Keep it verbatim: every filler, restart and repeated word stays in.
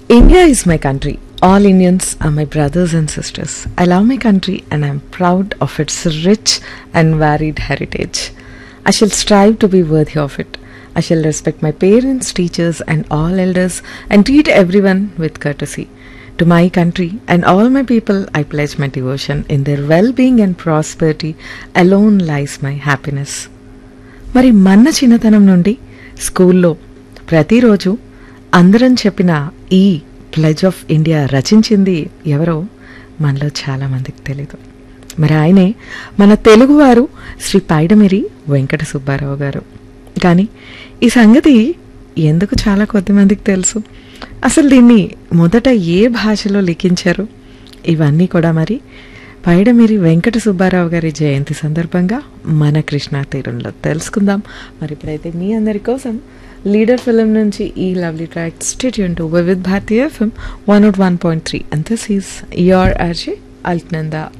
India is my country. All Indians are my brothers and sisters. I love my country and I am proud of its rich and varied heritage. I shall strive to be worthy of it. I shall respect my parents, teachers, and all elders and treat everyone with courtesy. To my country and all my people, I pledge my devotion. In their well-being and prosperity alone lies my happiness. మరి మన చిన్నతనం నుండి స్కూల్లో ప్రతిరోజు అందరం చెప్పిన ఈ ప్లెజ్ of India రచించింది ఎవరో మనలో చాలామందికి తెలీదు. మరి ఆయనే మన తెలుగువారు శ్రీ పైడమిరి వెంకట సుబ్బారావు గారు. కానీ ఈ సంగతి ఎందుకు చాలా కొద్ది మందికి తెలుసు? అసలు దీన్ని మొదట ఏ భాషలో లిఖించారు? ఇవన్నీ కూడా మరి పైడమిరి వెంకట సుబ్బారావు గారి జయంతి సందర్భంగా మన కృష్ణా తీరంలో తెలుసుకుందాం. మరి ఇప్పుడైతే మీ అందరి కోసం లీడర్ ఫిలిం నుంచి ఈ lovely track stay tune to Vividh Bharati FM one not one point three and this is your RJ Alaknanda.